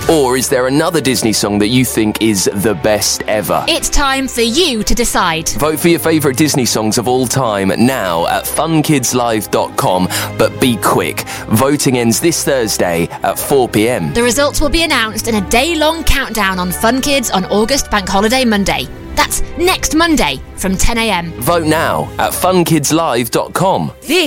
Or is there another Disney song that you think is the best ever? It's time for you to decide. Vote for your favourite Disney songs of all time now at funkidslive.com, but be quick. Voting ends this Thursday at 4 p.m. The results will be announced in a day-long countdown on Fun Kids on August Bank Holiday Monday. That's next Monday from 10 a.m. Vote now at funkidslive.com.